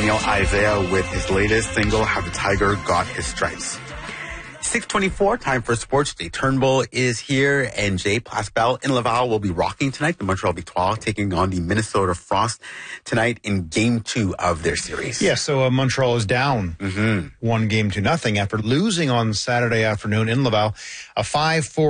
checking out Isaiah with his latest single, How the Tiger Got His Stripes. 6:24, time for sports. Jay Turnbull is here, and Jay Pascal in Laval will be rocking tonight. The Montreal Victoire taking on the Minnesota Frost tonight in Game 2 of their series. Yeah, so Montreal is down 1-0 after losing on Saturday afternoon in Laval. A 5-4